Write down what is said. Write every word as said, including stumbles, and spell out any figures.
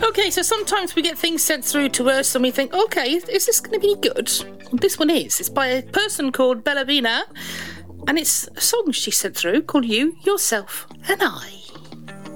Okay, so sometimes we get things sent through to us and we think, okay, is this going to be good? Well, this one is. It's by a person called Bellavina, and it's a song she sent through called You, Yourself and I.